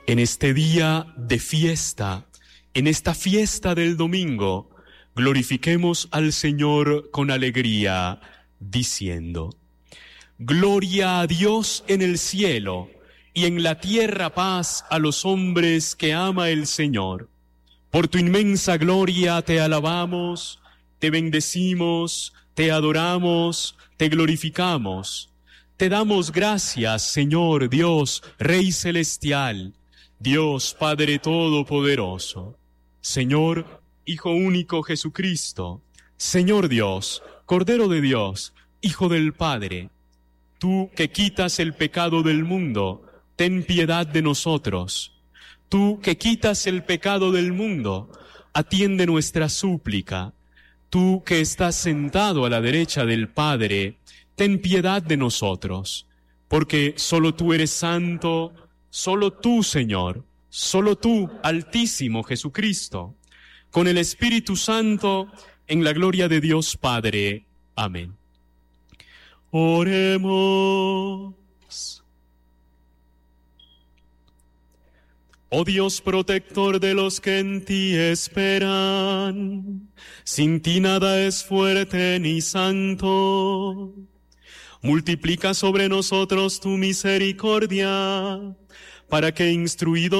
En este día de fiesta, en esta fiesta del domingo, glorifiquemos al Señor con alegría, diciendo: Gloria a Dios en el cielo, y en la tierra paz a los hombres que ama el Señor. Por tu inmensa gloria te alabamos, te bendecimos, te adoramos, te glorificamos. Te damos gracias, Señor Dios, Rey celestial, Dios Padre Todopoderoso, Señor, Hijo único Jesucristo, Señor Dios, Cordero de Dios, Hijo del Padre. Tú que quitas el pecado del mundo, ten piedad de nosotros. Tú que quitas el pecado del mundo, atiende nuestra súplica. Tú que estás sentado a la derecha del Padre, ten piedad de nosotros, porque solo tú eres santo, solo tú, Señor, solo tú, Altísimo Jesucristo, con el Espíritu Santo, en la gloria de Dios Padre. Amén. Oremos. Oh Dios protector de los que en ti esperan, sin ti nada es fuerte ni santo. Multiplica sobre nosotros tu misericordia, para que instruidos